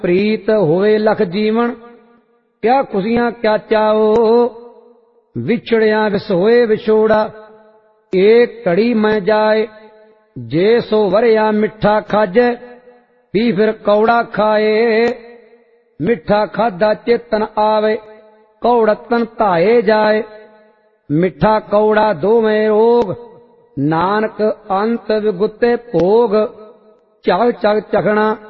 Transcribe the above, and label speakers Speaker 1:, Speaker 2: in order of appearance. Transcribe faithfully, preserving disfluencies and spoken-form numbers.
Speaker 1: प्रीत होवे लख जीवन, क्या खुशियां क्या चाओ। विछड़िया विसोए विछोड़ा, एक घड़ी मैं जाए। जे सो वरिया मिठा खाजे, पी फिर कौड़ा खाए। मिठा खादा चेतन आवे, कौड़ा तन धाए जाए। मिठा कौड़ा दोवें रोग, नानक अंत विगुते भोग। चग चग चखना